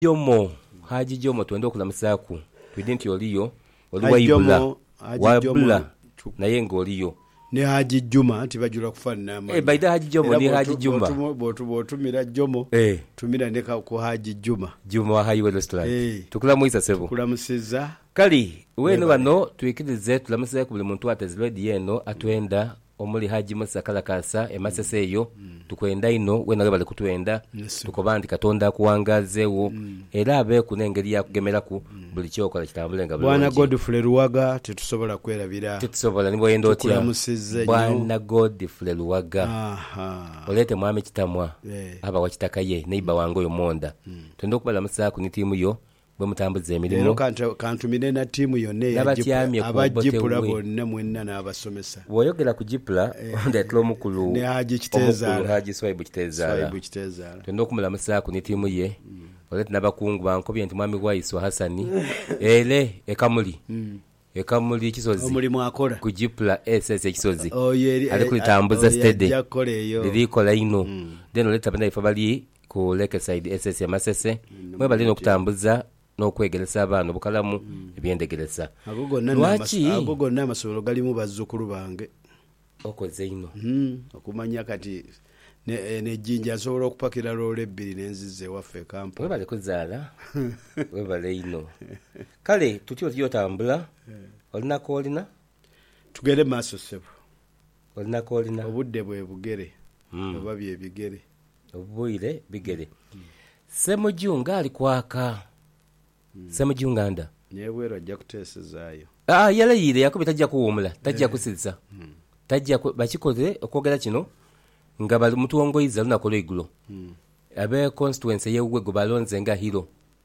Jomo Haji Jomo twende okulamusaku twidinti oliyo oliwaibula wabula naye ng'oliyo ne Haji Juma tibajula kufanana baida Haji Jomo ni Haji Juma botumira Jomo tumira ndeka ku Haji Juma wa Highway Restaurant tukulamuisa sebo tukulamusiza kali wene bano twikirize tulamusiza ku buli muntu ateziredi yeno atwenda omuli Haji Musa Kalakasa emasese eyo tukwenda ino wena bali kutwenda tukobandi Katonda kuwangazewo era abe kunengeri ya kugemeraku buli kyokola kitambulenga Bwana Godfrey Luwaga tetusobola kwerabira tetusobola nibo yendo otya Bwana Godfrey Luwaga olete mwami kitamwa aba wakitakaye neiba wango yo monda twende okubala musaku ni timu yo bwe mutambuze emirimu kantumire na timu yone abajipula bonna mwenna n'abasomesa woyogera ku jipula ndetlo mukulu ne Haji Kitezaala Haji Swaibu Kitezaala twende okumulamusa ku ni timu ye olete nabakungu bankobye nti mwami Waiswa Hasani ele ekamuli kisozi omulimu akola ku jipula SS kisozi ali kulitambuza stede lirikola ino then olete bana ifabali ku Lakeside SS ya Masese mwe bali okutambuza n'okwegeresa abaana bukalamu ebyendegeresa agogo n'amasomero galimu bazzukulu bange okoze ino okumanya kati nejjinja nsobola okupakira loole 2 n'enzize waffe Kampala webale kuzaala webale ino kale tutyo tambula olinako olina tugere maaso sebo olinako olina obudde bwe bugere oba bye bigere obuire bigere Semujunga ali kwaka Semujunganda nyebwero ajja kuteesezaayo yalayire yakubi tajja kuwumula tajja kusizza tajja bakikoze okwogera kino nga bali mutuwongoyiza lunakola igulo abe constituency yewe go balonze nga hero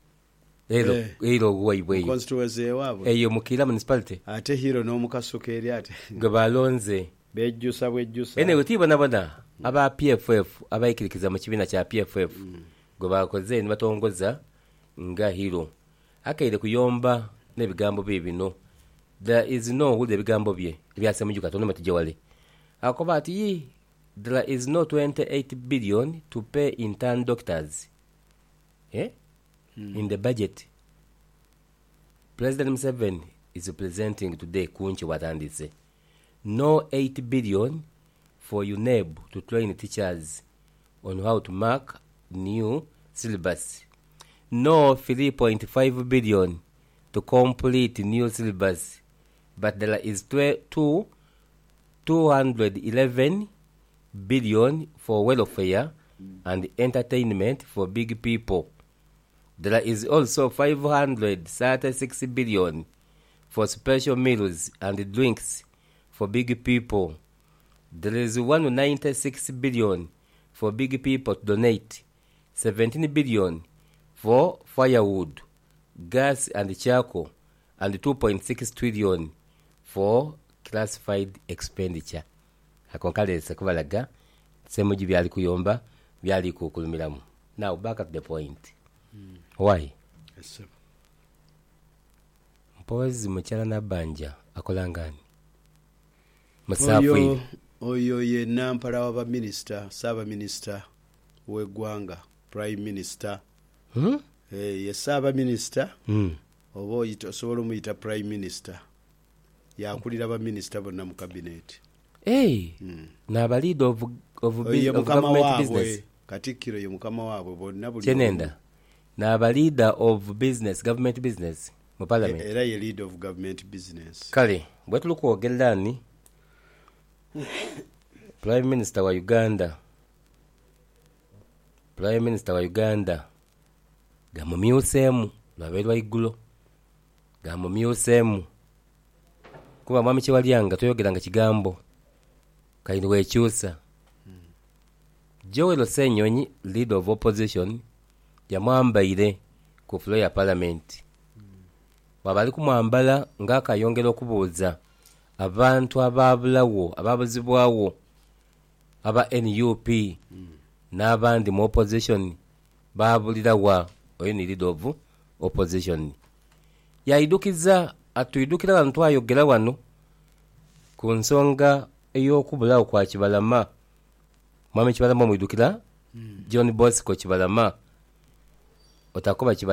waibwe constituency yewabo eyo mukira municipality ate hero n'omukasuka eri ate go balonze bejjusa ene wetibona aba PFF abayikirikiza mu kibina kya PFF go bakoze ni batongoza nga hero akaire kuyomba n'ebigambo bibino there is no who the bigambo bye byasemujuka tono matije wale akoba ati there is no 28 billion to pay intern doctors in the budget. President Museveni is presenting today kunchi watandise no 8 billion for UNEB to train teachers on how to mark new syllabus. No 3.5 billion to complete new syllabus, but there is 211 billion for welfare and entertainment for big people. There is also 536 billion for special meals and drinks for big people. There is 196 billion for big people to donate, 17 billion for firewood, gas and charcoal, and 2.6 trillion for classified expenditure. Akonkalesa kubalaga semuji byali kuyomba byali kukulumiramu. Now back at the point. Why? Yes, Mpozi mchala na banja akolangani. Musafu oyo ye nampala wa minister, saba minister wegwanga, prime minister. Ye saba minister. Obo yito solo muyita prime minister. Yakulira ba minister bonna mu cabinet. Na ba lead of government business. Katikiro ye mukama wabwe bonna buli. Chenenda. Na ba leader of business, government business mu parliament. Era ye lead of government business. Kale, bwetu lukwogellani Prime Minister wa Uganda. Prime Minister wa Uganda. Gamumyusemu lwaberwa igulo. Gamumyusemu. Kuba mwami Kyewalyanga toyogeranga kigambo. Kaini wekyusa. Joel Osenyonyi, leader of opposition, yamwambaire ku floor ya parliament. Wabali kumwambala ng'akayongera okubuuza abantu ababulawo ababuzibwawo aba NUP n'abandi mu opposition babulirawa oyo ni leader of opposition. Yaidukiza atuyidukira abantu ayogera wano ku nsonga ey'okubulawo kwa Kibalama. Mwami Kibalama mwidukira John Bosco Kibalama otakoba Kibalama